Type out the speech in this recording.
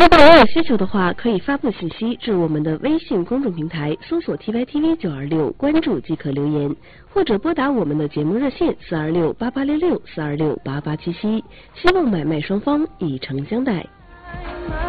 如果也有需求的话，可以发布信息至我们的微信公众平台，搜索 TYTV926，关注即可留言，或者拨打我们的节目热线4268866 4268877，希望买卖双方以诚相待。